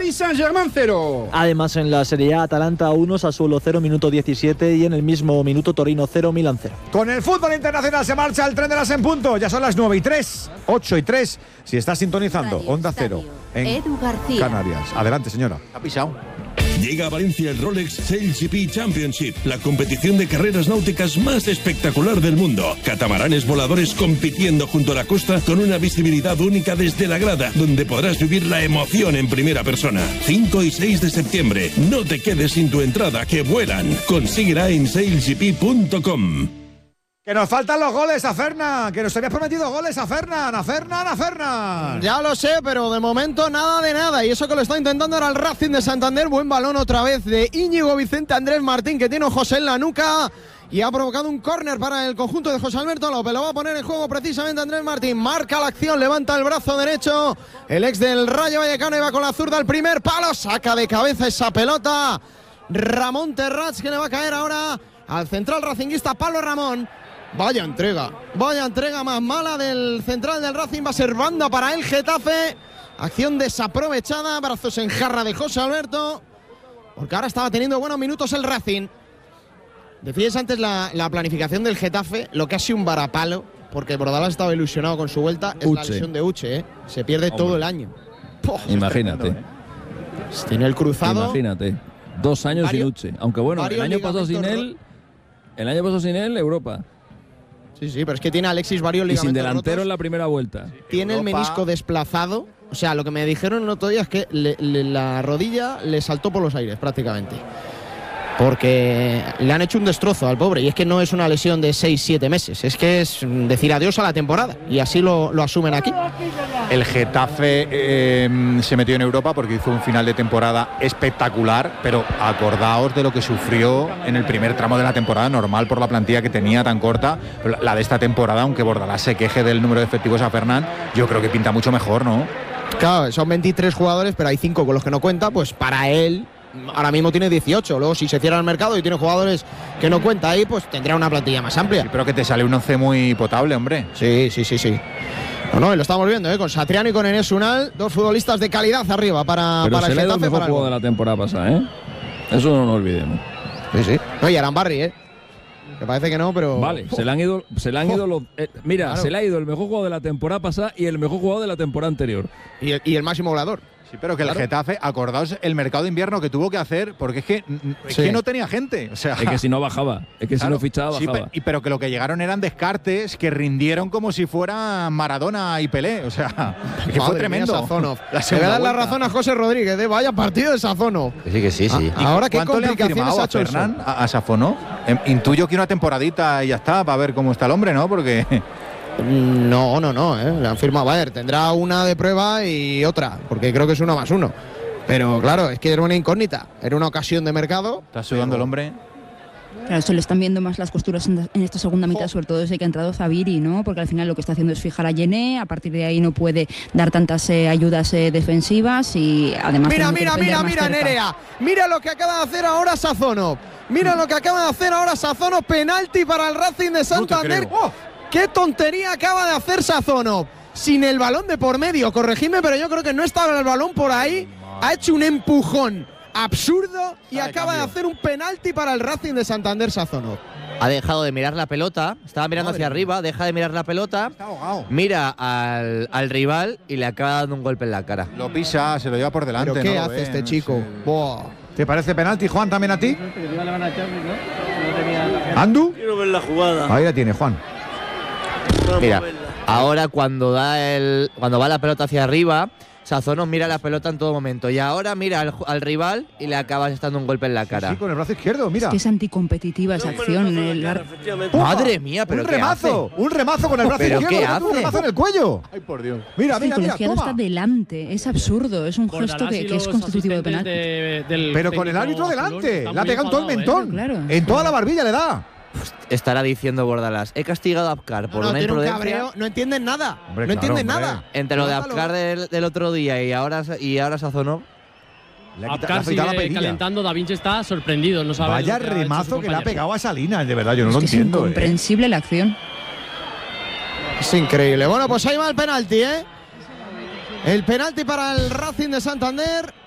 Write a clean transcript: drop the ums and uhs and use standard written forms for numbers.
Paris Saint-Germain 0. Además, en la Serie A, Atalanta 1, Sassuolo 0, minuto 17, y en el mismo minuto Torino 0, Milan 0. Con el fútbol internacional se marcha el tren de las en punto. Ya son las 9:03, 8:03. Si estás sintonizando Onda Cero en Edu García. Canarias. Adelante, señora. Ha pisado. Llega a Valencia el Rolex SailGP Championship, la competición de carreras náuticas más espectacular del mundo. Catamaranes voladores compitiendo junto a la costa con una visibilidad única desde la grada, donde podrás vivir la emoción en primera persona. 5 y 6 de septiembre. No te quedes sin tu entrada, que vuelan. Consíguela en sailgp.com. Que nos faltan los goles a Fernan, que nos habías prometido goles a Fernan. Ya lo sé, pero de momento nada de nada. Y eso que lo está intentando ahora el Racing de Santander. Buen balón otra vez de Íñigo Vicente Andrés Martín, que tiene a José en la nuca. Y ha provocado un córner para el conjunto de José Alberto López. Lo va a poner en juego precisamente Andrés Martín. Marca la acción, levanta el brazo derecho. El ex del Rayo Vallecano iba con la zurda al primer palo. Saca de cabeza esa pelota Ramón Terrats, que le va a caer ahora al central racinguista Pablo Ramón. Vaya entrega más mala del central del Racing. Va a ser banda para el Getafe. Acción desaprovechada, brazos en jarra de José Alberto, porque ahora estaba teniendo buenos minutos el Racing. Decías antes la planificación del Getafe, lo que ha sido un varapalo, porque Bordalás estaba ilusionado con su vuelta, es la lesión de Uche, ¿eh? Se pierde todo el año. Imagínate. Tiene el cruzado. Imagínate. 2 años sin Uche. Aunque bueno, el año pasado sin él, Europa. Sí, pero es que tiene a Alexis varios ligamentos. Y sin delantero rotos. En la primera vuelta. Tiene el menisco desplazado. O sea, lo que me dijeron el otro día es que la rodilla le saltó por los aires prácticamente. Porque le han hecho un destrozo al pobre. Y es que no es una lesión de 6-7 meses. Es que es decir adiós a la temporada. Y así lo asumen aquí. El Getafe se metió en Europa porque hizo un final de temporada espectacular, pero acordaos de lo que sufrió en el primer tramo de la temporada, normal por la plantilla que tenía tan corta. Pero la de esta temporada, aunque Bordalás se queje del número de efectivos a Fernan, yo creo que pinta mucho mejor, ¿no? Claro, son 23 jugadores, pero hay 5 con los que no cuenta, pues para él ahora mismo tiene 18. Luego, si se cierra el mercado y tiene jugadores que no cuenta ahí, pues tendrá una plantilla más amplia. Sí, pero que te sale un 11 muy potable, hombre. Sí. No, lo estamos viendo, con Satriano y con Enes Unal, 2 futbolistas de calidad arriba para el Getafe. Pero el mejor juego de la temporada pasada, ¿eh? Eso no lo olvidemos. Sí. No, y Arambarri, que parece que no, pero... Vale, se le han ido los... mira, claro. Se le ha ido el mejor juego de la temporada pasada y el mejor jugador de la temporada anterior. Y el máximo goleador. Sí, pero que el Getafe, acordaos el mercado de invierno que tuvo que hacer, porque es que no tenía gente. O sea, es que si no bajaba, si no fichaba, bajaba. Pero que lo que llegaron eran descartes que rindieron como si fueran Maradona y Pelé. O sea, que fue tremendo. Sazonov. Le voy a dar la razón a José Rodríguez, vaya partido de Sazonov. Sí. Ahora qué complicaciones ha hecho Fernan a Sazonov. Intuyo que una temporadita y ya está, para ver cómo está el hombre, ¿no? Porque... No, le han firmado. A ver, tendrá una de prueba y otra, porque creo que es 1+1. Pero claro, es que era una incógnita, era una ocasión de mercado. Está sudando el hombre. Claro, se le están viendo más las costuras en esta segunda mitad, sobre todo desde que ha entrado Zaviri, ¿no? Porque al final lo que está haciendo es fijar a Yené, a partir de ahí no puede dar tantas ayudas defensivas y además... Mira, Nerea, mira lo que acaba de hacer ahora Sazonov. Penalti para el Racing de Santander. ¡Qué tontería acaba de hacer Sazonov! Sin el balón de por medio, corregidme, pero yo creo que no estaba el balón por ahí. Ha hecho un empujón absurdo y acaba de hacer un penalti para el Racing de Santander Sazonov. Ha dejado de mirar la pelota, estaba mirando hacia arriba, deja de mirar la pelota, mira al rival y le acaba dando un golpe en la cara. Lo pisa, se lo lleva por delante. ¿Pero qué hace este chico? ¿Te parece penalti, Juan, también a ti? ¿Andu? Quiero ver la jugada. Ahí la tiene, Juan. Mira, ahora cuando va la pelota hacia arriba, Sazonov mira la pelota en todo momento y ahora mira al rival y le acabas dando un golpe en la cara. Sí, con el brazo izquierdo, mira. Es que es anticompetitiva esa acción. Madre mía, pero ¿qué hace? Un remazo con el brazo izquierdo. ¿Qué hace? Un remazo en el cuello. Ay, por Dios. Mira, el colegiado está delante, es absurdo, es un gesto que es constitutivo de penalti. Pero con el árbitro delante, le ha pegado en todo el mentón. Claro. En toda la barbilla le da. Estará diciendo Bordalás, he castigado a Apcar por una imprudencia. Cabreo, no entienden nada. Hombre, no entienden nada. Entre lo de Apcar del otro día y ahora Sazonov. Apcar sigue calentando, Da Vinci está sorprendido. No sabe. Vaya remazo que le ha pegado a Salinas, de verdad, yo no lo entiendo. Es incomprensible la acción. Es increíble. Bueno, pues ahí va el penalti, El penalti para el Racing de Santander.